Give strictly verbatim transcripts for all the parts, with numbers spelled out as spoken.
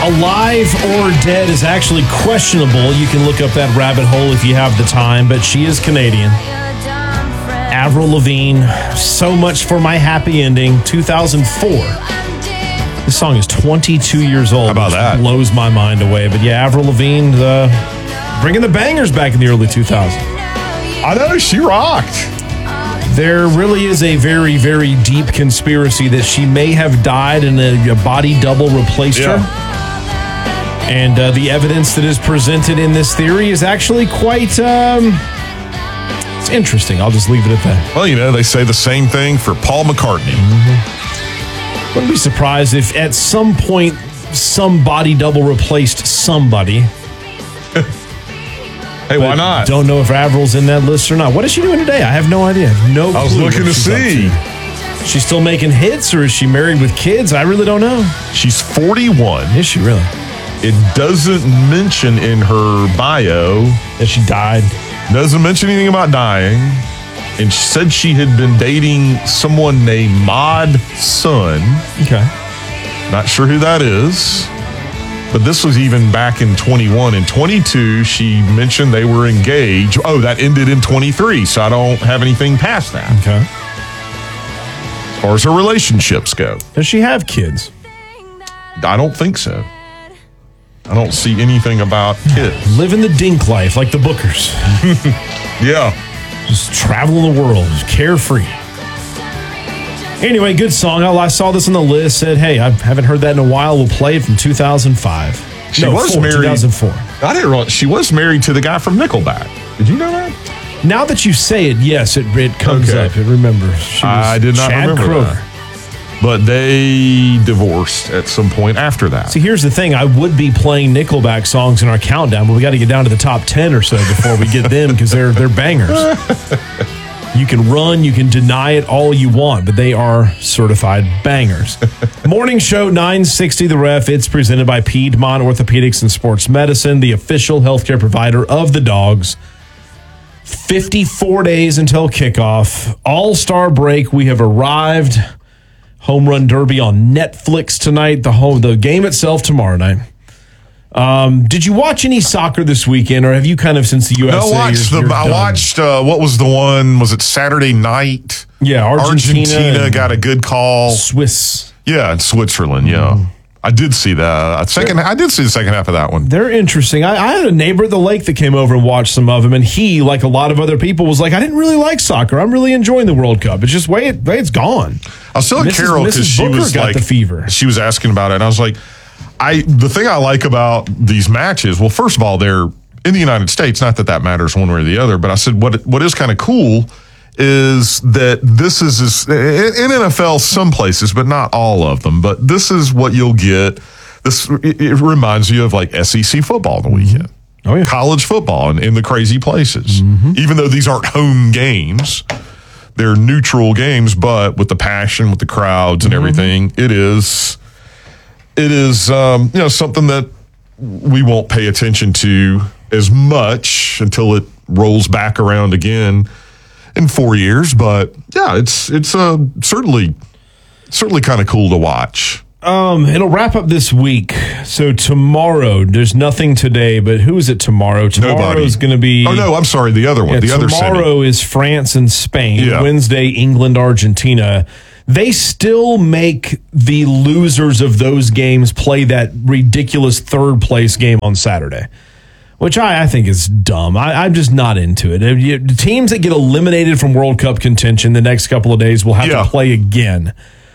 Alive or Dead is actually questionable. You can look up that rabbit hole if you have the time, but she is Canadian. Avril Lavigne, So Much for My Happy Ending, two thousand four. This song is twenty-two years old. How about that? Blows my mind away. But yeah, Avril Lavigne, uh, bringing the bangers back in the early two thousands. I know, she rocked. There really is a very, very deep conspiracy that she may have died and a, a body double replaced Yeah. her. And uh, the evidence that is presented in this theory is actually quite... Um, it's interesting. I'll just leave it at that. Well, you know, they say the same thing for Paul McCartney. Mm-hmm. Wouldn't be surprised if at some point some body double replaced somebody. Hey, why not? Don't know if Avril's in that list or not. What is she doing today? I have no idea. I have no clue. I was looking what to she's up see. to. She's still making hits, or is she married with kids? I really don't know. She's forty-one. Is she really? It doesn't mention in her bio That she died. Doesn't mention anything about dying. And she said she had been dating someone named Maud Sun. Okay. Not sure who that is. But this was even back in twenty-one. In twenty-two, she mentioned they were engaged. Oh, that ended in twenty-three, so I don't have anything past that. Okay. As far as her relationships go. Does she have kids? I don't think so. I don't see anything about kids. Living the dink life like the Bookers. Yeah. Just traveling the world, carefree. Anyway, good song. I saw this on the list. Said, hey, I haven't heard that in a while. We'll play it from two thousand five. She no, was four, married. two thousand four. I didn't realize she was married to the guy from Nickelback. Did you know that? Now that you say it, yes, it, it comes Okay. up. It remembers. She was I did not Chad remember Kroger. that. But they divorced at some point after that. See, here's the thing. I would be playing Nickelback songs in our countdown, but we got to get down to the top ten or so before we get them because they're they're bangers. You can run, you can deny it all you want, but they are certified bangers. Morning show nine sixty The Ref. It's presented by Piedmont Orthopedics and Sports Medicine, the official healthcare provider of the Dogs. fifty-four days until kickoff. All-Star break. We have arrived. Home Run Derby on Netflix tonight. The home, the game itself tomorrow night. Um, did you watch any soccer this weekend, or have you kind of since the U S A? No, I watched you're- the. you're I done? watched. Uh, what was the one? Was it Saturday night? Yeah, Argentina, Argentina and got a good call. Swiss. Yeah, in Switzerland. Yeah, Mm-hmm. I did see that. Second, I did see the second half of that one. They're interesting. I, I had a neighbor at the lake that came over and watched some of them, and he, like a lot of other people, was like, "I didn't really like soccer. I'm really enjoying the World Cup. It's just way it, way it's gone." I was telling Missus Carol because Missus she Booker was got like the fever. She was asking about it, and I was like, "I the thing I like about these matches. Well, first of all, they're in the United States. Not that that matters one way or the other, but I said what what is kind of cool is that this is, is in N F L some places, but not all of them. But this is what you'll get. This it, it reminds you of like S E C football on the weekend." Oh, yeah. College football in, in the crazy places. Mm-hmm. Even though these aren't home games, they're neutral games, but with the passion, with the crowds and Mm-hmm. everything, it is it is um, you know something that we won't pay attention to as much until it rolls back around again in four years. But yeah, it's it's uh, certainly certainly kind of cool to watch. Um, it'll wrap up this week. So tomorrow, there's nothing today, but who is it tomorrow? Tomorrow is going to be. Oh no, I'm sorry, the other one, Yeah, the other semi. tomorrow is France and Spain. Yeah. Wednesday, England, Argentina. They still make the losers of those games play that ridiculous third place game on Saturday, which I, I think is dumb. I, I'm just not into it. If you, the teams that get eliminated from World Cup contention the next couple of days will have Yeah. to play again.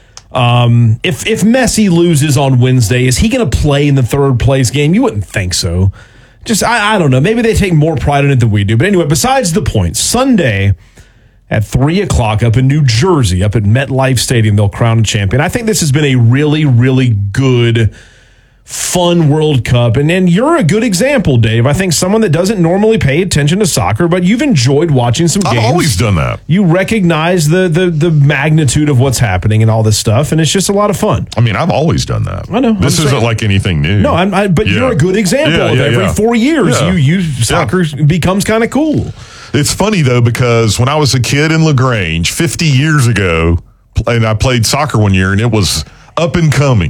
Um, if if Messi loses on Wednesday, is he going to play in the third place game? You wouldn't think so. Just I, I don't know. Maybe they take more pride in it than we do. But anyway, besides the point, Sunday at three o'clock up in New Jersey, up at MetLife Stadium, they'll crown a champion. I think this has been a really, really good, fun World Cup. And and you're a good example, Dave. I think someone that doesn't normally pay attention to soccer, but you've enjoyed watching some I've games. always done that. You recognize the, the the magnitude of what's happening and all this stuff, and it's just a lot of fun. I mean, I've always done that. I know. This I'm isn't saying- like anything new. No, I'm, I, but Yeah. you're a good example Yeah, of yeah, every yeah. four years. Yeah. You you soccer becomes kind of cool. It's funny, though, because when I was a kid in LaGrange fifty years ago, and I played soccer one year, and it was up and coming.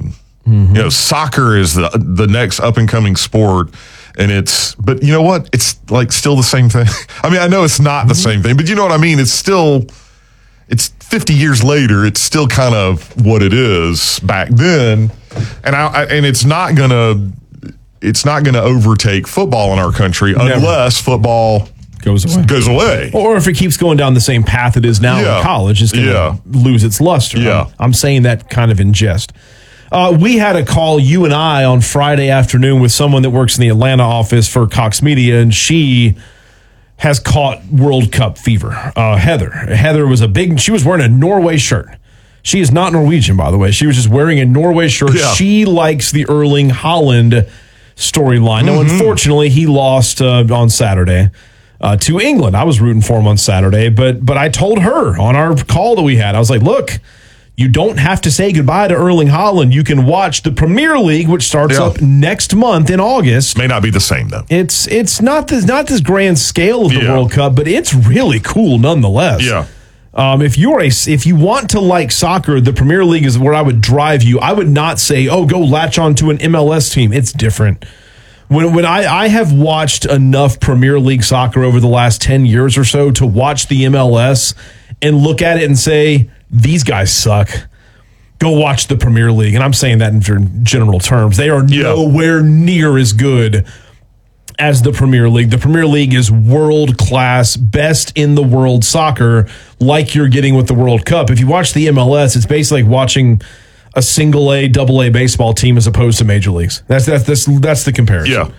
Mm-hmm. You know, soccer is the the next up and coming sport. And it's, but you know what? It's like still the same thing. I mean, I know it's not the same thing, but you know what I mean? It's still, it's fifty years later. It's still kind of what it is back then. And I, I and it's not going to, it's not going to overtake football in our country Never. unless football goes away. goes away. Or if it keeps going down the same path it is now yeah. in college, it's going to yeah. lose its luster. Yeah. I'm, I'm saying that kind of in jest. Uh, we had a call, you and I, on Friday afternoon with someone that works in the Atlanta office for Cox Media, and she has caught World Cup fever. Uh, Heather. Heather was a big, she was wearing a Norway shirt. She is not Norwegian, by the way. She was just wearing a Norway shirt. Yeah. She likes the Erling Haaland storyline. Now, Mm-hmm. unfortunately, he lost uh, on Saturday uh, to England. I was rooting for him on Saturday, but but I told her on our call that we had, I was like, look, you don't have to say goodbye to Erling Haaland. You can watch the Premier League, which starts Yeah. up next month in August. May not be the same though. It's it's not this not this grand scale of the Yeah. World Cup, but it's really cool nonetheless. Yeah. Um, if you're a if you want to like soccer, the Premier League is where I would drive you. I would not say, oh, go latch on to an M L S team. It's different. When when I, I have watched enough Premier League soccer over the last ten years or so to watch the M L S and look at it and say, these guys suck. Go watch the Premier League. And I'm saying that in general terms. They are Yeah. nowhere near as good as the Premier League. The Premier League is world-class, best in the world soccer, like you're getting with the World Cup. If you watch the M L S, it's basically like watching a single A, double A baseball team as opposed to major leagues. That's that's that's, that's the comparison. Yeah.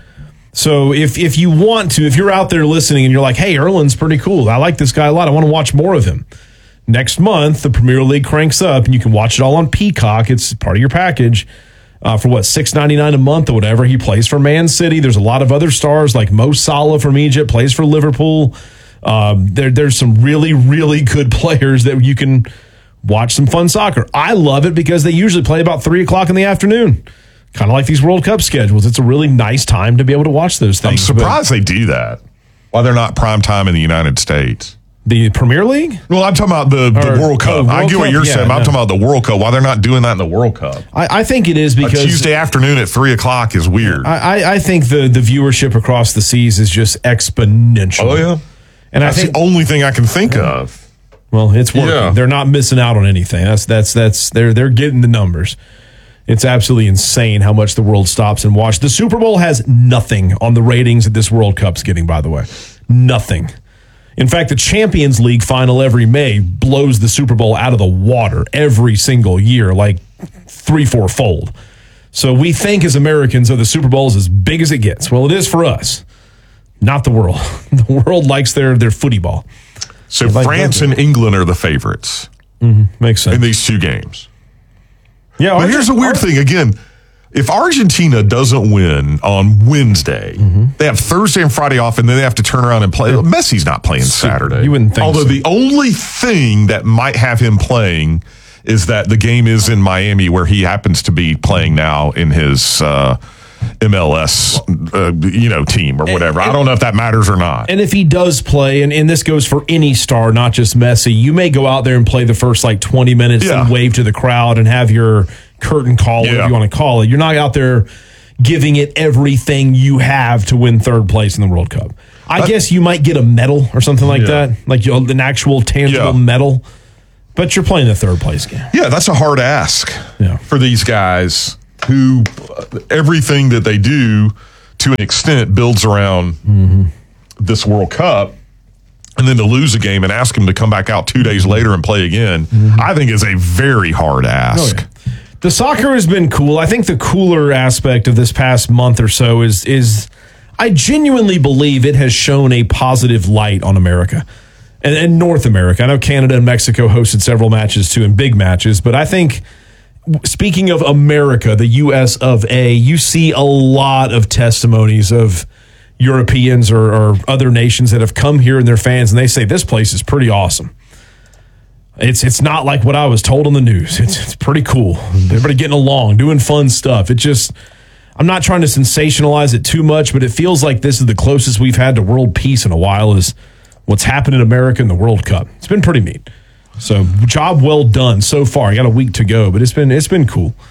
So if if you want to, if you're out there listening and you're like, hey, Erland's pretty cool. I like this guy a lot. I want to watch more of him. Next month, the Premier League cranks up, and you can watch it all on Peacock. It's part of your package uh, for, what, six ninety-nine a month or whatever. He plays for Man City. There's a lot of other stars, like Mo Salah from Egypt, plays for Liverpool. Um, there, there's some really, really good players that you can watch some fun soccer. I love it because they usually play about three o'clock in the afternoon, kind of like these World Cup schedules. It's a really nice time to be able to watch those things. I'm surprised they do that. Why they're not prime time in the United States. The Premier League? Well, I'm talking about the, the Or- World Cup. oh, World I get what Cup? you're Yeah, saying. But I'm no. talking about the World Cup. Why they're not doing that in the World Cup? I, I think it is A because Tuesday afternoon at three o'clock is weird. I, I- I think the, the viewership across the seas is just exponential. oh yeah, And that's I think the only thing I can think of. well, it's working. Yeah. They're not missing out on anything. That's that's that's they're they're getting the numbers. It's absolutely insane how much the world stops and watch. The Super Bowl has nothing on the ratings that this World Cup's getting, by the way. Nothing. In fact, the Champions League final every May blows the Super Bowl out of the water every single year, like three, four fold. So we think as Americans that the Super Bowl is as big as it gets. Well, it is for us, not the world. The world likes their, their footy ball. So like France that. and England are the favorites Makes sense. in these two games. Yeah, But here's the weird thing again. If Argentina doesn't win on Wednesday, Mm-hmm. they have Thursday and Friday off, and then they have to turn around and play. Messi's not playing Saturday. You wouldn't think Although so. the only thing that might have him playing is that the game is in Miami, where he happens to be playing now in his uh, M L S, uh, you know, team or whatever. I don't know if that matters or not. And if he does play, and, and this goes for any star, not just Messi, you may go out there and play the first like twenty minutes Yeah. and wave to the crowd and have your curtain call, whatever Yeah. you want to call it. You're not out there giving it everything you have to win third place in the World Cup. I Uh, guess you might get a medal or something like Yeah. that, like you know, an actual tangible Yeah. medal, but you're playing the third place game. Yeah, that's a hard ask Yeah. for these guys who uh, everything that they do to an extent builds around Mm-hmm. this World Cup. And then to lose a game and ask them to come back out two days later and play again, I think is a very hard ask. Mm-hmm. Oh, yeah. The soccer has been cool. I think the cooler aspect of this past month or so is is I genuinely believe it has shown a positive light on America and, and North America. I know Canada and Mexico hosted several matches too, and big matches, but I think speaking of America, the U S of A, you see a lot of testimonies of Europeans or, or other nations that have come here and their fans, and they say this place is pretty awesome. It's it's not like what I was told on the news. It's it's pretty cool. Everybody getting along, doing fun stuff. It just, I'm not trying to sensationalize it too much, but it feels like this is the closest we've had to world peace in a while is what's happened in America in the World Cup. It's been pretty neat. So job well done so far. I got a week to go, but it's been it's been cool.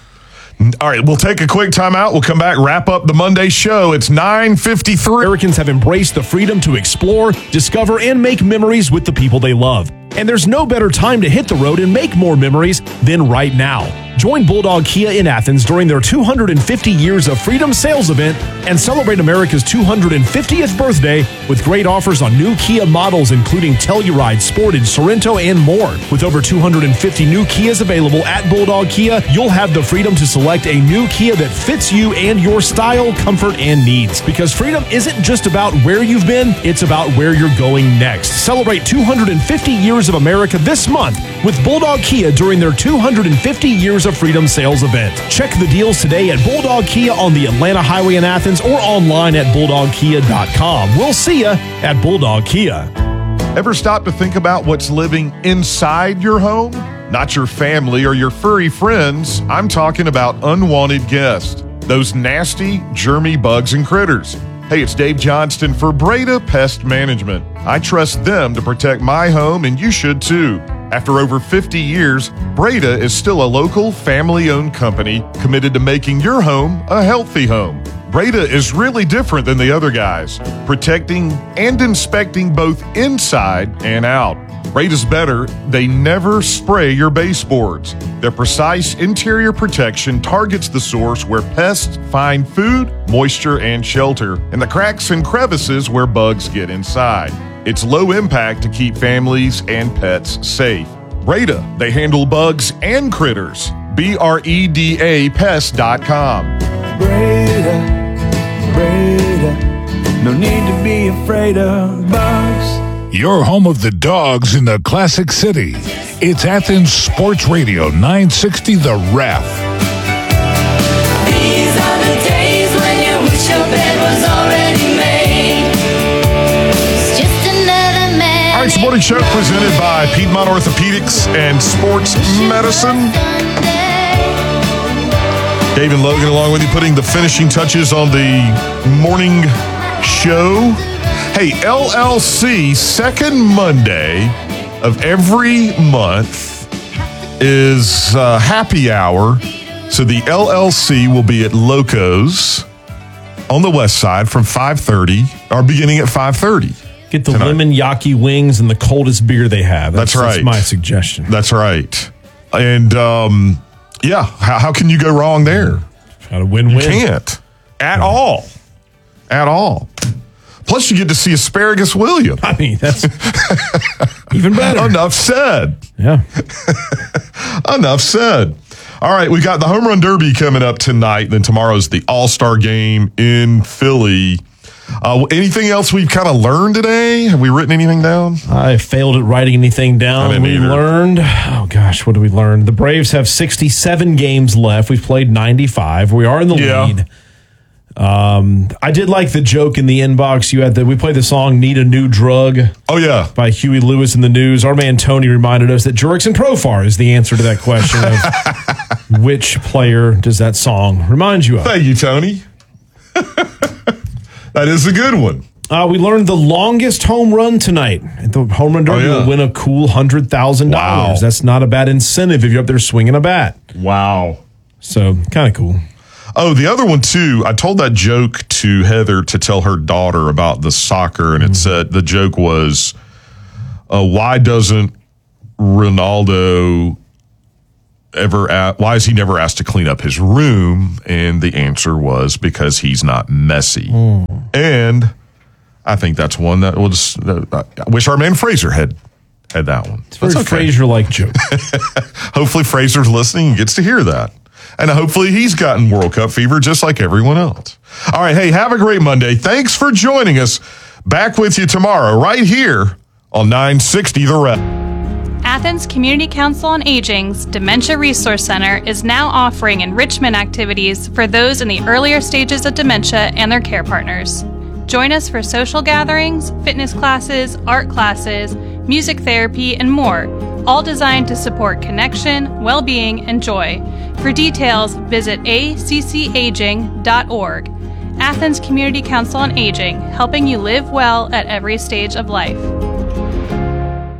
All right, we'll take a quick timeout. We'll come back, wrap up the Monday show. It's nine fifty-three. Americans have embraced the freedom to explore, discover, and make memories with the people they love. And there's no better time to hit the road and make more memories than right now. Join Bulldog Kia in Athens during their two hundred fifty Years of Freedom sales event and celebrate America's two hundred fiftieth birthday with great offers on new Kia models, including Telluride, Sportage, Sorento, and more. With over two hundred fifty new Kias available at Bulldog Kia, you'll have the freedom to select a new Kia that fits you and your style, comfort, and needs. Because freedom isn't just about where you've been, it's about where you're going next. Celebrate two hundred fifty Years of America this month with Bulldog Kia during their two hundred fifty Years of Freedom sales event. Check the deals today at Bulldog Kia on the Atlanta Highway in Athens or online at bulldog kia dot com. We'll see you at Bulldog Kia. Ever stop to think about what's living inside your home? Not your family or your furry friends. I'm talking about unwanted guests. Those nasty, germy bugs and critters. Hey, it's Dave Johnston for Breda Pest Management. I trust them to protect my home, and you should too. After over fifty years, Breda is still a local, family-owned company committed to making your home a healthy home. Breda is really different than the other guys, protecting and inspecting both inside and out. Breda's better. They never spray your baseboards. Their precise interior protection targets the source where pests find food, moisture, and shelter, and the cracks and crevices where bugs get inside. It's low impact to keep families and pets safe. Breda, they handle bugs and critters. B R E D A pest dot com. Breda, Breda, no need to be afraid of bugs. Your home of the dogs in the Classic City. It's Athens Sports Radio nine sixty The Ref. These are the days when you wish your bed was already made. It's just another man. All right, Sporting Show presented by Piedmont Orthopedics and Sports Medicine. Dave and Logan along with you, putting the finishing touches on the morning show. Hey, L L C, second Monday of every month is uh, happy hour. So the L L C will be at Locos on the west side from five thirty, or beginning at five thirty. Get the tonight. lemon yaki wings and the coldest beer they have. That's, That's right. That's my suggestion. That's right. And, um, yeah, how, how can you go wrong there? Got a win-win. You can't. At all. At all. Plus, you get to see Asparagus William. I mean, that's even better. Enough said. Yeah. Enough said. All right, we got the Home Run Derby coming up tonight. Then tomorrow's the All-Star Game in Philly. Uh, anything else we've kind of learned today? Have we written anything down? I failed at writing anything I down. didn't We either. learned, oh gosh, what did we learn? The Braves have sixty-seven games left. We've played ninety-five. We are in the Yeah. lead. Um, I did like the joke in the inbox. You had the, we played the song "Need a New Drug" Oh, yeah. by Huey Lewis in the News. Our man Tony reminded us that Jurickson Profar is the answer to that question of which player does that song remind you of? Thank you, Tony. That is a good one. Uh, we learned the longest home run tonight. At the Home Run Derby Oh, yeah. will win a cool one hundred thousand Wow. dollars. That's not a bad incentive if you're up there swinging a bat. Wow. So, kind of cool. Oh, the other one, too. I told that joke to Heather to tell her daughter about the soccer, and it said the joke was, uh, why doesn't Ronaldo ever, a- why is he never asked to clean up his room? And the answer was because he's not messy. And I think that's one that will just, uh, I wish our man Fraser had had that one. It's a very That's okay. Fraser-like joke. Hopefully Fraser's listening and gets to hear that. And hopefully he's gotten World Cup fever just like everyone else. All right, hey, have a great Monday. Thanks for joining us. Back with you tomorrow right here on nine sixty The Rep. Athens Community Council on Aging's Dementia Resource Center is now offering enrichment activities for those in the earlier stages of dementia and their care partners. Join us for social gatherings, fitness classes, art classes, music therapy, and more, all designed to support connection, well-being, and joy. For details, visit a c c aging dot org. Athens Community Council on Aging, helping you live well at every stage of life.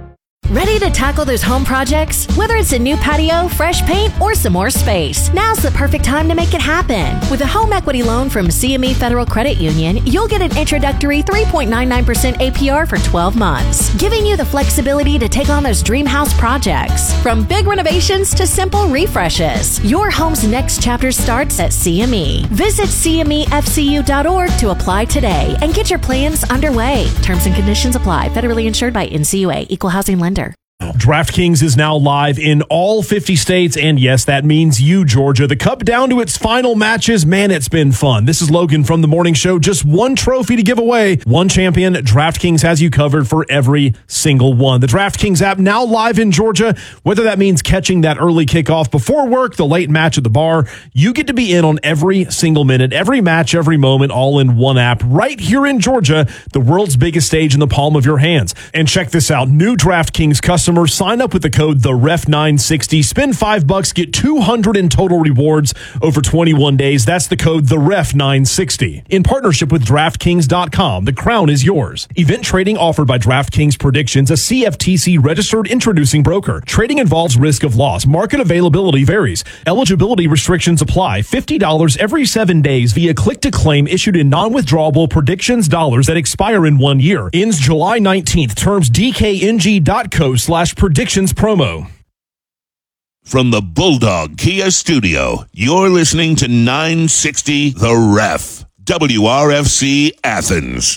Ready to tackle those home projects? Whether it's a new patio, fresh paint, or some more space, now's the perfect time to make it happen. With a home equity loan from C M E Federal Credit Union, you'll get an introductory three point nine nine percent A P R for twelve months, giving you the flexibility to take on those dream house projects. From big renovations to simple refreshes, your home's next chapter starts at C M E. Visit C M E F C U dot org to apply today and get your plans underway. Terms and conditions apply. Federally insured by N C U A, Equal Housing Lender. DraftKings is now live in all fifty states, and yes, that means you, Georgia. The Cup down to its final matches. Man, it's been fun. This is Logan from The Morning Show. Just one trophy to give away. One champion. DraftKings has you covered for every single one. The DraftKings app now live in Georgia. Whether that means catching that early kickoff before work, the late match at the bar, you get to be in on every single minute, every match, every moment, all in one app right here in Georgia, the world's biggest stage in the palm of your hands. And check this out. New DraftKings customers sign up with the code the ref nine sixty. Spend five bucks, get two hundred in total rewards over twenty-one days. That's the code the ref nine sixty. In partnership with DraftKings dot com, the crown is yours. Event trading offered by DraftKings Predictions, a C F T C registered introducing broker. Trading involves risk of loss. Market availability varies. Eligibility restrictions apply. fifty dollars every seven days via click to claim issued in non-withdrawable predictions dollars that expire in one year. Ends July nineteenth. Terms D K N G dot co slash predictions promo. From the Bulldog Kia Studio, you're listening to nine sixty The Ref, W R F C Athens.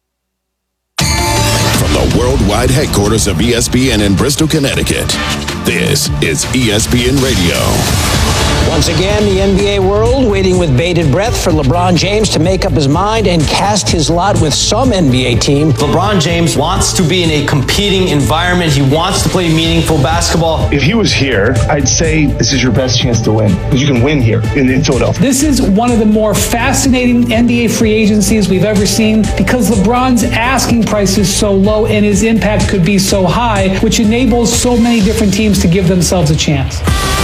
From the worldwide headquarters of E S P N in Bristol, Connecticut, this is E S P N Radio. Once again, the N B A world waiting with bated breath for LeBron James to make up his mind and cast his lot with some N B A team. LeBron James wants to be in a competing environment. He wants to play meaningful basketball. If he was here, I'd say this is your best chance to win, because you can win here in, in Philadelphia. This is one of the more fascinating N B A free agencies we've ever seen, because LeBron's asking price is so low and his impact could be so high, which enables so many different teams to give themselves a chance.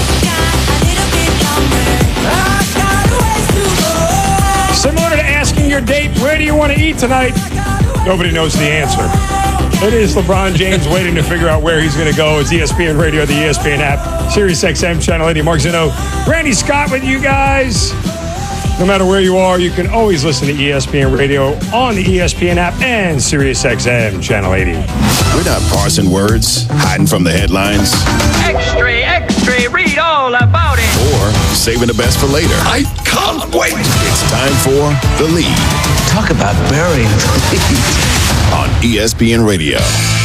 Similar to asking your date, where do you want to eat tonight? Nobody knows the answer. It is LeBron James waiting to figure out where he's going to go. It's E S P N Radio, the E S P N app, Sirius X M, Channel eighty. Mark Zinno, Randy Scott with you guys. No matter where you are, you can always listen to E S P N Radio on the E S P N app and Sirius X M, Channel eighty. We're not parsing words, hiding from the headlines. Extra, extra, read all about it. Or saving the best for later. I can't wait. It's time for The Lead. Talk about burying the lead. On E S P N Radio.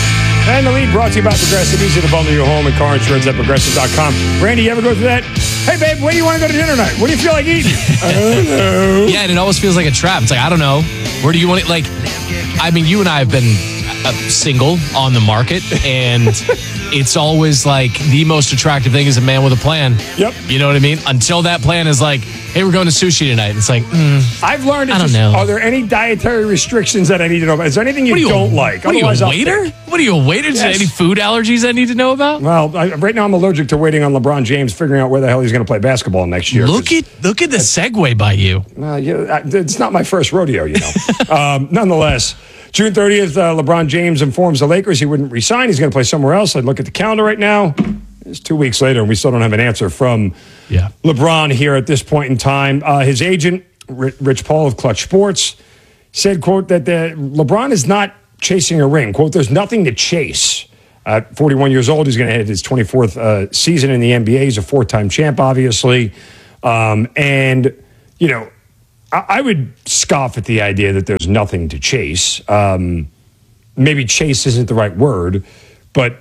And The Lead brought to you by Progressive. Easy to bundle your home and car insurance at Progressive dot com. Randy, you ever go through that? Hey, babe, where do you want to go to dinner tonight? What do you feel like eating? I don't know. Yeah, and it always feels like a trap. It's like, I don't know. Where do you want it? Like, I mean, you and I have been uh, single on the market, and it's always like the most attractive thing is a man with a plan. Yep. You know what I mean? Until that plan is like, hey, we're going to sushi tonight. It's like, mm, I've learned. I don't just, know. Are there any dietary restrictions that I need to know about? Is there anything you, you don't like? What are you, Otherwise, a I'll waiter? think. What are you, a waiter? Is there Yes. any food allergies I need to know about? Well, I, right now I'm allergic to waiting on LeBron James figuring out where the hell he's going to play basketball next year. Look at look at the segue by you. Uh, yeah, I- it's not my first rodeo, you know. um, nonetheless, June thirtieth, uh, LeBron James informs the Lakers he wouldn't resign. He's going to play somewhere else. I look at the calendar right now. It's two weeks later, and we still don't have an answer from yeah. LeBron here at this point in time. Uh, his agent, Rich Paul of Clutch Sports, said, quote, that the, LeBron is not chasing a ring. Quote, there's nothing to chase. At forty-one years old, he's going to hit his twenty-fourth uh, season in the N B A. He's a four-time champ, obviously. Um, and, you know, I, I would scoff at the idea that there's nothing to chase. Um, maybe chase isn't the right word, but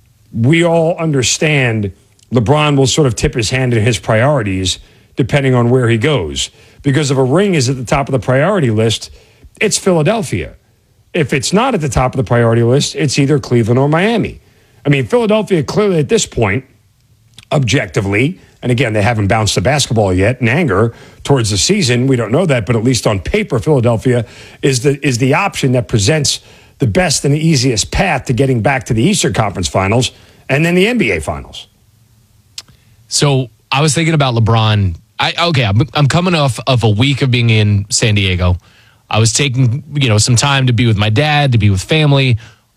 we all understand LeBron will sort of tip his hand in his priorities depending on where he goes. Because if a ring is at the top of the priority list, it's Philadelphia. If it's not at the top of the priority list, it's either Cleveland or Miami. I mean, Philadelphia clearly at this point, objectively, and again, they haven't bounced the basketball yet in anger towards the season. We don't know that, but at least on paper, Philadelphia is the is the option that presents the best and the easiest path to getting back to the Eastern Conference Finals and then the N B A Finals. So I was thinking about LeBron. I okay, I'm, I'm coming off of a week of being in San Diego. I was taking, you know, some time to be with my dad, to be with family.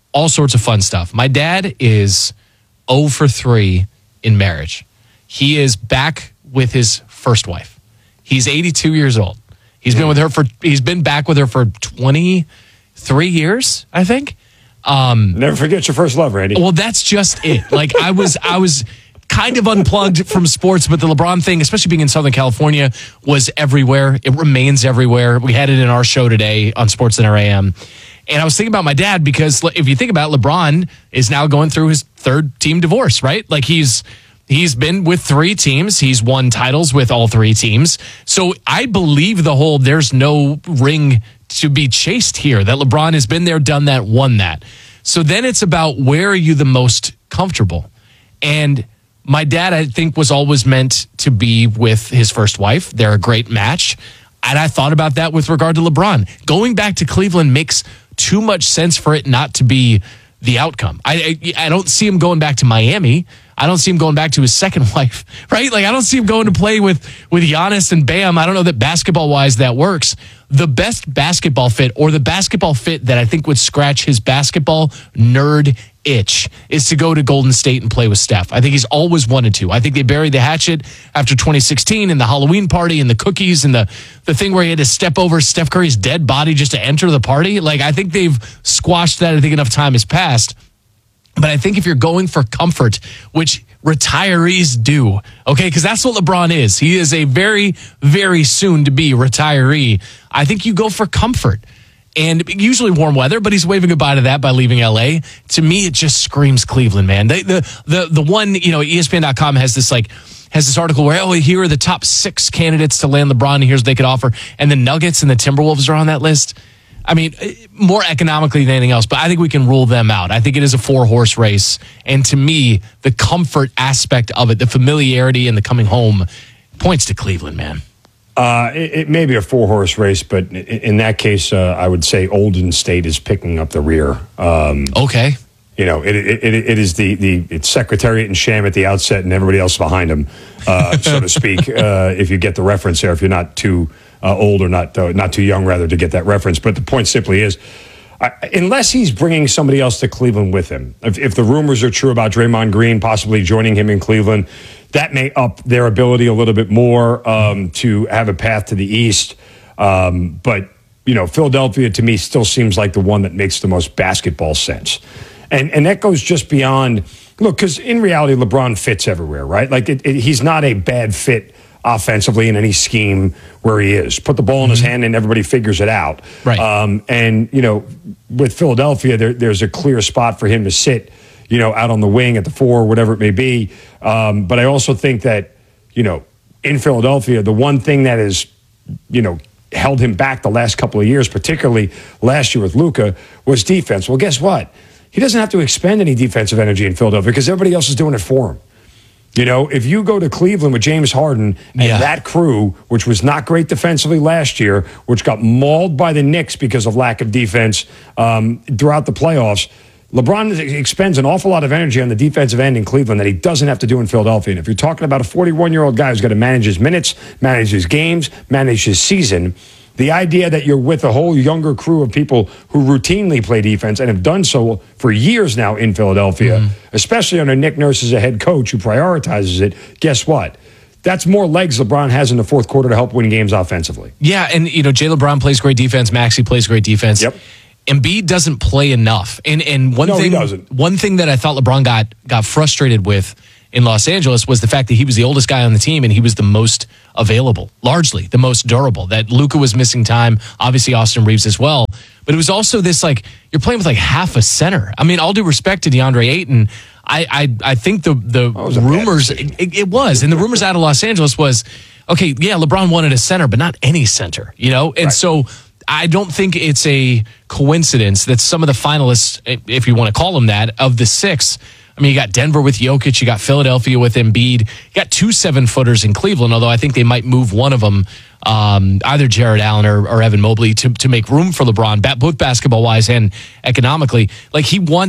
all sorts of fun stuff. My dad is zero for three in marriage. He is back with his first wife. He's eighty-two years old. He's been with her for. He's been back with her for twenty-three years, I think. Um, Never forget your first love, Randy. Well, that's just it. Like I was, I was kind of unplugged from sports, but the LeBron thing, especially being in Southern California, was everywhere. It remains everywhere. We had it in our show today on SportsCenter A M. And I was thinking about my dad because if you think about it, LeBron is now going through his third team divorce, right? Like he's he's been with three teams. He's won titles with all three teams. So I believe the whole there's no ring to be chased here, that LeBron has been there, done that, won that. So then it's about where are you the most comfortable? And my dad, I think, was always meant to be with his first wife. They're a great match. And I thought about that with regard to LeBron. Going back to Cleveland makes too much sense for it not to be the outcome. I, I I don't see him going back to Miami. I don't see him going back to his second wife, right? Like I don't see him going to play with with Giannis and Bam. I don't know that basketball wise that works. The best basketball fit, or the basketball fit that I think would scratch his basketball nerd itch, is to go to Golden State and play with Steph. I think he's always wanted to. I think they buried the hatchet after twenty sixteen and the Halloween party and the cookies and the, the thing where he had to step over Steph Curry's dead body just to enter the party. Like, I think they've squashed that. I think enough time has passed. But I think if you're going for comfort, which retirees do, okay, because that's what LeBron is. He is a very, very soon to be retiree. I think you go for comfort. And usually warm weather, but he's waving goodbye to that by leaving L A. To me, it just screams Cleveland, man. They, the the the one, you know, E S P N dot com has this like has this article where, oh, here are the top six candidates to land LeBron, and here's what they could offer. And the Nuggets and the Timberwolves are on that list. I mean, more economically than anything else, but I think we can rule them out. I think it is a four-horse race. And to me, the comfort aspect of it, the familiarity and the coming home, points to Cleveland, man. Uh, it, it may be a four-horse race, but in, in that case, uh, I would say Golden State is picking up the rear. Um, okay. You know, it, it, it, it is the, the it's Secretariat and Sham at the outset and everybody else behind him, uh, so to speak, uh, if you get the reference there, if you're not too uh, old or not uh, not too young, rather, to get that reference. But the point simply is, I, unless he's bringing somebody else to Cleveland with him, if, if the rumors are true about Draymond Green possibly joining him in Cleveland, that may up their ability a little bit more um, to have a path to the East. Um, but, you know, Philadelphia to me still seems like the one that makes the most basketball sense. And and that goes just beyond, look, because in reality, LeBron fits everywhere, right? Like it, it, he's not a bad fit offensively in any scheme where he is. Put the ball in his hand and everybody figures it out. Right. Um, and, you know, with Philadelphia, there, there's a clear spot for him to sit, you know, out on the wing at the four, whatever it may be. Um, but I also think that, you know, in Philadelphia, the one thing that is, you know, held him back the last couple of years, particularly last year with Luka, was defense. Well, guess what? He doesn't have to expend any defensive energy in Philadelphia because everybody else is doing it for him. You know, if you go to Cleveland with James Harden and Yeah. that crew, which was not great defensively last year, which got mauled by the Knicks because of lack of defense um, throughout the playoffs, LeBron expends an awful lot of energy on the defensive end in Cleveland that he doesn't have to do in Philadelphia. And if you're talking about a forty-one-year-old guy who's got to manage his minutes, manage his games, manage his season, the idea that you're with a whole younger crew of people who routinely play defense and have done so for years now in Philadelphia, mm. especially under Nick Nurse as a head coach who prioritizes it, guess what? That's more legs LeBron has in the fourth quarter to help win games offensively. Yeah, and, you know, Jay LeBron plays great defense. Maxey plays great defense. Yep. Embiid doesn't play enough. And and one No, he thing doesn't. one thing that I thought LeBron got got frustrated with in Los Angeles was the fact that he was the oldest guy on the team and he was the most available, largely the most durable. That Luka was missing time, obviously Austin Reeves as well. But it was also this, like, you're playing with like half a center. I mean, all due respect to DeAndre Ayton, I I, I think the the rumors it, it was, and the rumors out of Los Angeles was, okay, yeah, LeBron wanted a center, but not any center, you know? And Right. so I don't think it's a coincidence that some of the finalists, if you want to call them that, of the six, I mean, you got Denver with Jokic, you got Philadelphia with Embiid, you got two seven-footers in Cleveland, although I think they might move one of them, um, either Jared Allen or, or Evan Mobley, to, to make room for LeBron, both basketball-wise and economically. Like, he wants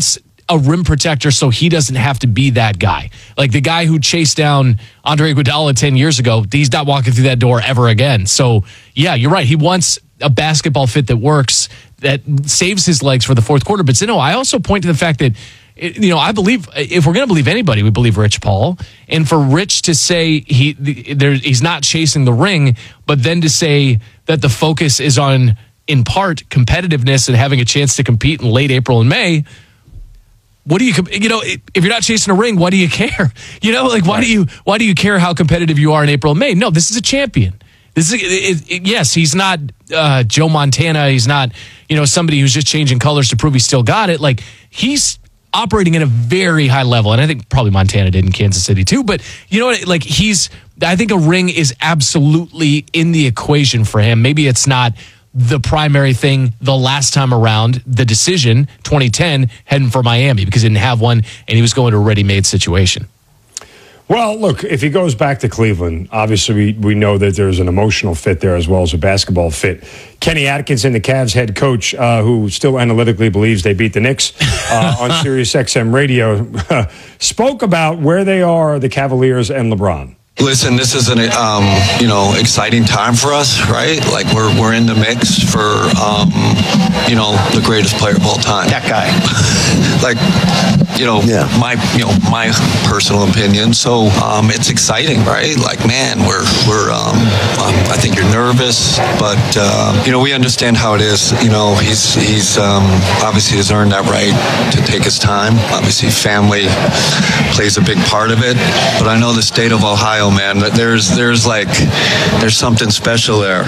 a rim protector so he doesn't have to be that guy. Like the guy who chased down Andre Iguodala ten years ago, he's not walking through that door ever again. So, yeah, you're right. He wants a basketball fit that works, that saves his legs for the fourth quarter. But, Zeno, I also point to the fact that, you know, I believe, if we're going to believe anybody, we believe Rich Paul. And for Rich to say he there, he's not chasing the ring, but then to say that the focus is on, in part, competitiveness and having a chance to compete in late April and May, what do you, you know, if you're not chasing a ring, why do you care? You know, like, why right. do you, why do you care how competitive you are in April and May? No, this is a champion. This is, it, it, yes, he's not uh, Joe Montana. He's not, you know, somebody who's just changing colors to prove he still got it. Like, he's operating at a very high level. And I think probably Montana did in Kansas City too. But, you know what, like, he's, I think a ring is absolutely in the equation for him. Maybe it's not the primary thing the last time around, the decision, twenty ten, heading for Miami because he didn't have one and he was going to a ready-made situation. Well, look, if he goes back to Cleveland, obviously we, we know that there's an emotional fit there as well as a basketball fit. Kenny Atkinson, the Cavs head coach, uh, who still analytically believes they beat the Knicks uh, on Sirius X M radio, spoke about where they are, the Cavaliers and LeBron. Listen, this is an um, you know exciting time for us, right? Like we're we're in the mix for um, you know the greatest player of all time. That guy, like you know yeah. my you know my personal opinion. So um, it's exciting, right? Like man, we're we're um, um, I think you're nervous, but uh, you know we understand how it is. You know he's he's um, obviously has earned that right to take his time. Obviously, family plays a big part of it, but I know the state of Ohio. Man, there's there's like there's something special there.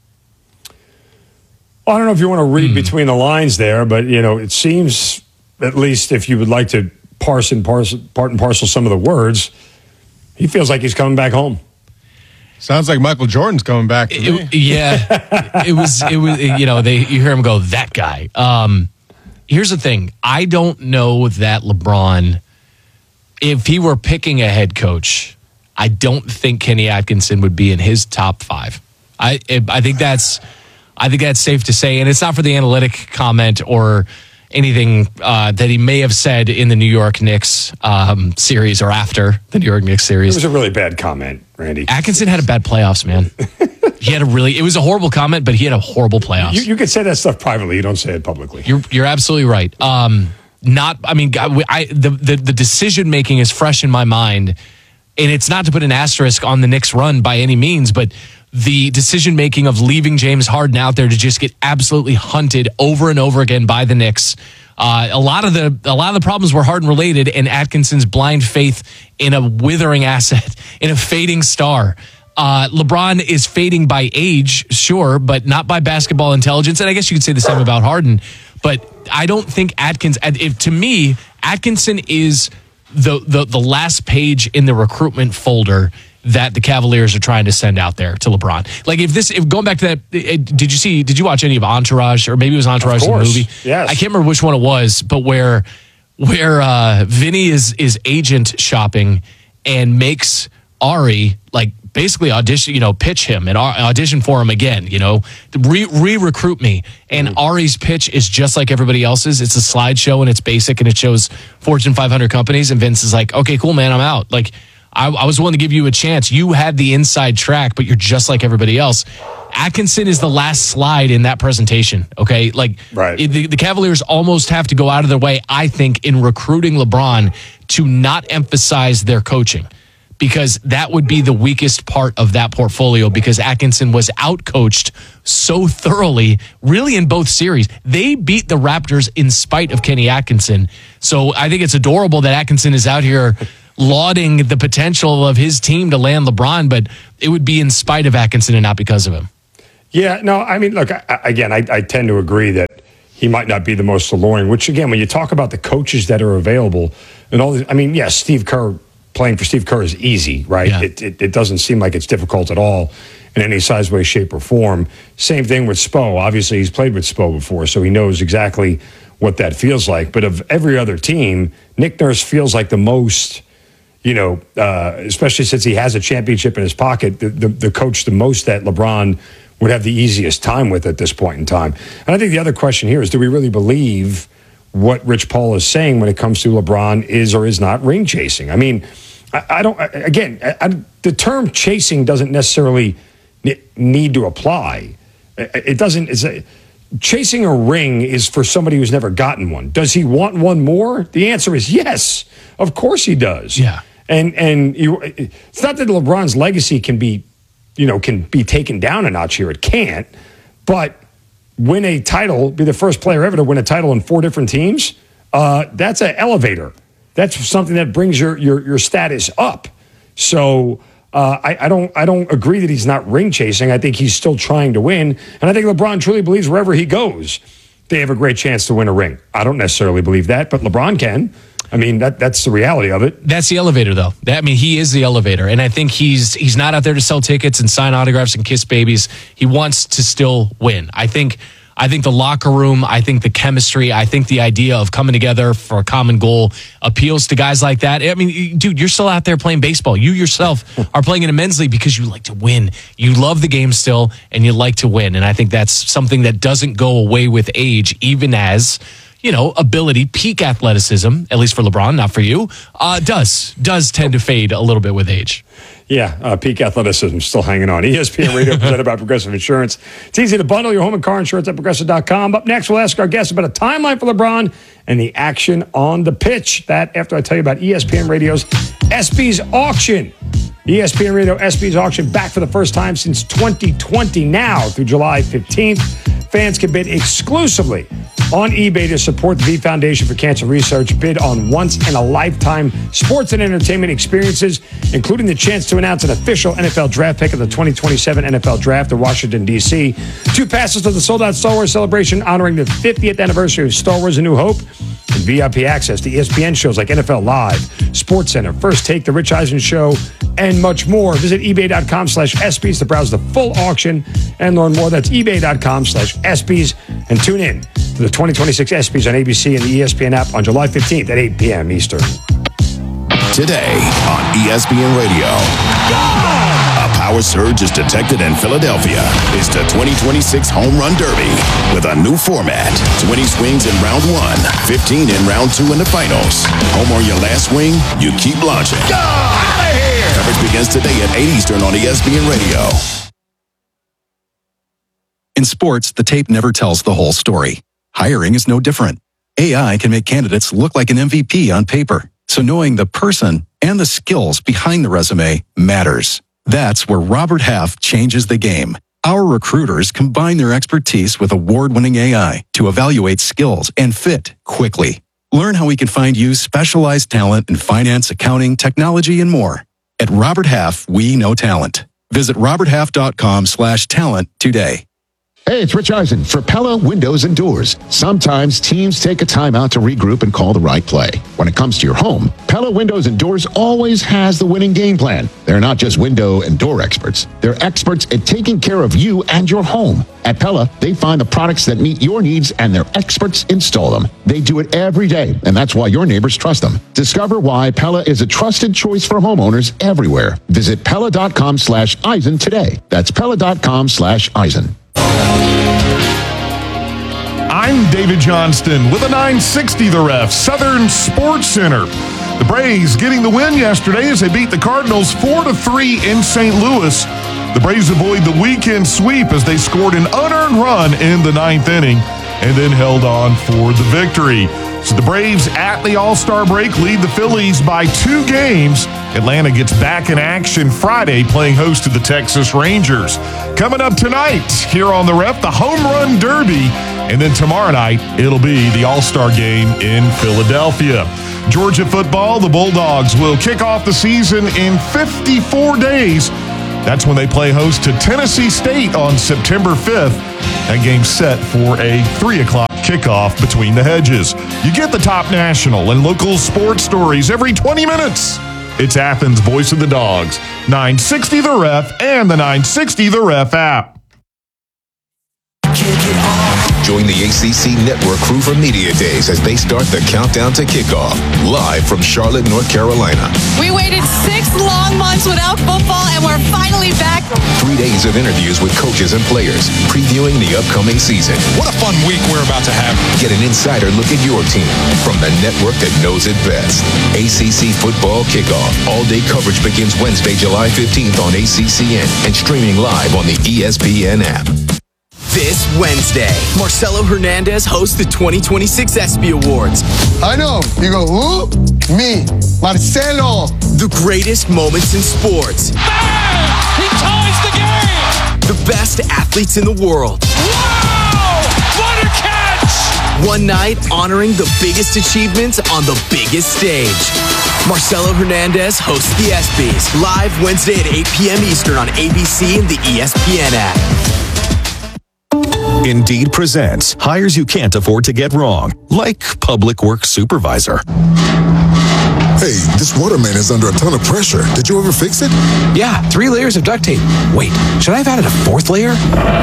I don't know if you want to read mm. between the lines there, but you know it seems, at least if you would like to parse and parse part and parcel some of the words, he feels like he's coming back home. Sounds like Michael Jordan's coming back. To it, me. Yeah, it was it was you know they you hear him go that guy. Um, here's the thing, I don't know that LeBron, if he were picking a head coach, I don't think Kenny Atkinson would be in his top five. I I think that's I think that's safe to say, and it's not for the analytic comment or anything uh, that he may have said in the New York Knicks um, series or after the New York Knicks series. It was a really bad comment, Randy. Atkinson had a bad playoffs, man. He had a really, it was a horrible comment, but he had a horrible playoffs. You, you could say that stuff privately. You don't say it publicly. You're you're absolutely right. Um, not, I mean, I, the, the, the decision making is fresh in my mind. And it's not to put an asterisk on the Knicks run by any means, but the decision making of leaving James Harden out there to just get absolutely hunted over and over again by the Knicks. Uh, a lot of the a lot of the problems were Harden related, and Atkinson's blind faith in a withering asset, in a fading star. Uh, LeBron is fading by age, sure, but not by basketball intelligence. And I guess you could say the same about Harden. But I don't think Atkins. If, to me, Atkinson is the, the the last page in the recruitment folder that the Cavaliers are trying to send out there to LeBron. Like if this, if going back to that, it, did you see, did you watch any of Entourage, or maybe it was Entourage the movie? Yes. I can't remember which one it was, but where where uh, Vinny is is agent shopping and makes Ari like basically audition, you know, pitch him and audition for him again, you know, re re-recruit me. And mm-hmm. Ari's pitch is just like everybody else's. It's a slideshow and it's basic and it shows Fortune five hundred companies. And Vince is like, okay, cool, man, I'm out. Like, I, I was willing to give you a chance. You had the inside track, but you're just like everybody else. Atkinson is the last slide in that presentation, okay? Like, right. it, the, the Cavaliers almost have to go out of their way, I think, in recruiting LeBron to not emphasize their coaching, because that would be the weakest part of that portfolio, because Atkinson was outcoached so thoroughly, really in both series. They beat the Raptors in spite of Kenny Atkinson. So I think it's adorable that Atkinson is out here lauding the potential of his team to land LeBron, but it would be in spite of Atkinson and not because of him. Yeah, no, I mean, look, I, again, I, I tend to agree that he might not be the most alluring, which, again, when you talk about the coaches that are available and all this, I mean, yes, Steve Kerr, playing for Steve Kerr is easy, right? Yeah. It, it, it doesn't seem like it's difficult at all in any size, way, shape, or form. Same thing with Spo. Obviously, he's played with Spo before, so he knows exactly what that feels like. But of every other team, Nick Nurse feels like the most, you know, uh, especially since he has a championship in his pocket, the, the, the coach the most that LeBron would have the easiest time with at this point in time. And I think the other question here is, do we really believe what Rich Paul is saying when it comes to LeBron is or is not ring chasing. I mean, I, I don't, I, again, I, I, the term chasing doesn't necessarily need to apply. It doesn't, it's a, chasing a ring is for somebody who's never gotten one. Does he want one more? The answer is yes. Of course he does. Yeah. And, and you, it's not that LeBron's legacy can be, you know, can be taken down a notch here. It can't. But win a title, be the first player ever to win a title in four different teams, uh, that's an elevator. That's something that brings your your, your status up. So uh, I, I don't I don't agree that he's not ring chasing. I think he's still trying to win, and I think LeBron truly believes wherever he goes, they have a great chance to win a ring. I don't necessarily believe that, but LeBron can. I mean, that that's the reality of it. That's the elevator, though. That, I mean, he is the elevator. And I think he's he's not out there to sell tickets and sign autographs and kiss babies. He wants to still win. I think I think the locker room, I think the chemistry, I think the idea of coming together for a common goal appeals to guys like that. I mean, dude, you're still out there playing baseball. You yourself are playing in a men's league because you like to win. You love the game still, and you like to win. And I think that's something that doesn't go away with age, even as, you know, ability, peak athleticism, at least for LeBron, not for you, uh, does does tend to fade a little bit with age. Yeah, uh, peak athleticism still hanging on. E S P N Radio presented by Progressive Insurance. It's easy to bundle your home and car insurance at Progressive dot com. Up next, we'll ask our guests about a timeline for LeBron and the action on the pitch. That after I tell you about E S P N Radio's ESPYs auction. E S P N Radio ESPYs auction back for the first time since twenty twenty now through July fifteenth. Fans can bid exclusively on eBay to support the V Foundation for Cancer Research. Bid on once-in-a-lifetime sports and entertainment experiences, including the chance to announce an official N F L draft pick of the twenty twenty-seven N F L Draft in Washington, D C Two passes to the sold-out Star Wars celebration honoring the fiftieth anniversary of Star Wars A New Hope. And V I P access to E S P N shows like N F L Live, SportsCenter, First Take, The Rich Eisen Show, and much more. Visit ebay.com slash ESPYs to browse the full auction and learn more. That's ebay.com slash ESPYs. And tune in to the twenty twenty-six ESPYs on A B C and the E S P N app on July fifteenth at eight p.m. Eastern. Today on E S P N Radio. A power surge is detected in Philadelphia. It's the twenty twenty-six Home Run Derby with a new format. twenty swings in round one, fifteen in round two in the finals. Home on your last swing, you keep launching. Go out of here! Coverage begins today at eight Eastern on E S P N Radio. In sports, the tape never tells the whole story. Hiring is no different. A I can make candidates look like an M V P on paper. So knowing the person and the skills behind the resume matters. That's where Robert Half changes the game. Our recruiters combine their expertise with award-winning A I to evaluate skills and fit quickly. Learn how we can find you specialized talent in finance, accounting, technology, and more. At Robert Half, we know talent. Visit roberthalf.com slash talent today. Hey, it's Rich Eisen for Pella Windows and Doors. Sometimes teams take a timeout to regroup and call the right play. When it comes to your home, Pella Windows and Doors always has the winning game plan. They're not just window and door experts. They're experts at taking care of you and your home. At Pella, they find the products that meet your needs and their experts install them. They do it every day, and that's why your neighbors trust them. Discover why Pella is a trusted choice for homeowners everywhere. Visit Pella.com slash Eisen today. That's Pella.com slash Eisen. I'm David Johnston with a nine sixty The Ref, Southern Sports Center. The Braves getting the win yesterday as they beat the Cardinals four to three in Saint Louis. The Braves avoid the weekend sweep as they scored an unearned run in the ninth inning and then held on for the victory. So the Braves at the All-Star break lead the Phillies by two games. Atlanta gets back in action Friday playing host to the Texas Rangers. Coming up tonight here on The Ref, the Home Run Derby. And then tomorrow night, it'll be the All-Star game in Philadelphia. Georgia football, the Bulldogs will kick off the season in fifty-four days. That's when they play host to Tennessee State on September fifth. That game's set for a three o'clock kickoff between the hedges. You get the top national and local sports stories every twenty minutes. It's Athens' Voice of the Dogs, nine sixty The Ref, and the nine sixty The Ref app. Join the A C C Network crew for Media Days as they start the countdown to kickoff. Live from Charlotte, North Carolina. We waited six long months without football, and we're finally back. Three days of interviews with coaches and players, previewing the upcoming season. What a fun week we're about to have. Get an insider look at your team from the network that knows it best. A C C Football Kickoff. All-day coverage begins Wednesday, July fifteenth on A C C N and streaming live on the E S P N app. This Wednesday, Marcelo Hernandez hosts the twenty twenty-six ESPY Awards. I know. You go, who? Me, Marcelo. The greatest moments in sports. Bang! He ties the game! The best athletes in the world. Wow! What a catch! One night honoring the biggest achievements on the biggest stage. Marcelo Hernandez hosts the ESPYs live Wednesday at eight p.m. Eastern on A B C and the E S P N app. Indeed presents hires you can't afford to get wrong, like public works supervisor. Hey, this water main is under a ton of pressure. Did you ever fix it? Yeah, three layers of duct tape. Wait, should I have added a fourth layer?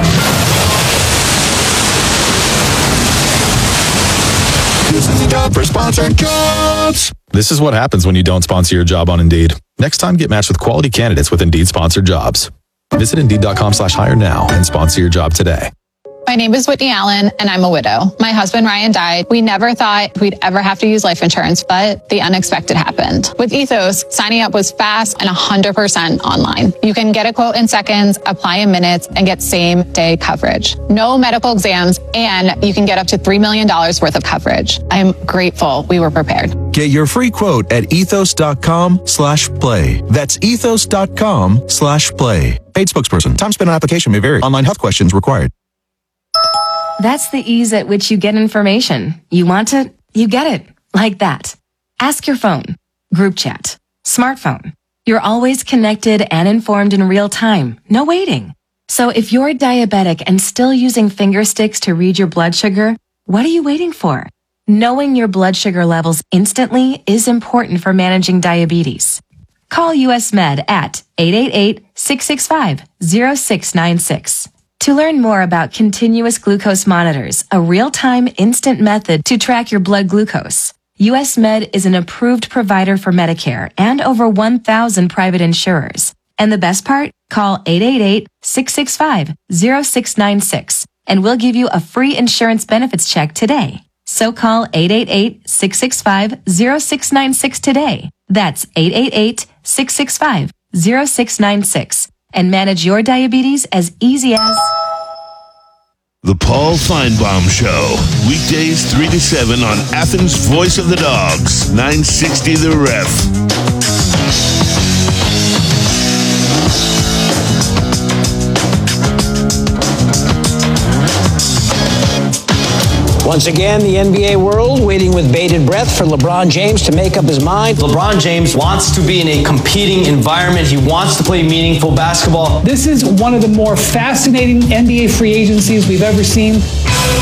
This is the job for sponsored jobs. This is what happens when you don't sponsor your job on Indeed. Next time, get matched with quality candidates with Indeed sponsored jobs. Visit Indeed.com slash hire now and sponsor your job today. My name is Whitney Allen, and I'm a widow. My husband, Ryan, died. We never thought we'd ever have to use life insurance, but the unexpected happened. With Ethos, signing up was fast and one hundred percent online. You can get a quote in seconds, apply in minutes, and get same-day coverage. No medical exams, and you can get up to three million dollars worth of coverage. I'm grateful we were prepared. Get your free quote at ethos.com slash play. That's ethos.com slash play. Paid spokesperson. Time spent on application may vary. Online health questions required. That's the ease at which you get information. You want it, you get it. Like that. Ask your phone. Group chat. Smartphone. You're always connected and informed in real time. No waiting. So if you're diabetic and still using finger sticks to read your blood sugar, what are you waiting for? Knowing your blood sugar levels instantly is important for managing diabetes. Call U S Med at eight eight eight, six six five, zero six nine six. To learn more about continuous glucose monitors, a real-time instant method to track your blood glucose, U S Med is an approved provider for Medicare and over one thousand private insurers. And the best part? Call eight eight eight, six six five, zero six nine six and we'll give you a free insurance benefits check today. So call eight eight eight, six six five, zero six nine six today. That's eight eight eight, six six five, zero six nine six. And manage your diabetes as easy as... The Paul Feinbaum Show. Weekdays three to seven on Athens' Voice of the Dogs. nine sixty The Ref. Once again, the N B A world waiting with bated breath for LeBron James to make up his mind. LeBron James wants to be in a competing environment. He wants to play meaningful basketball. This is one of the more fascinating N B A free agencies we've ever seen.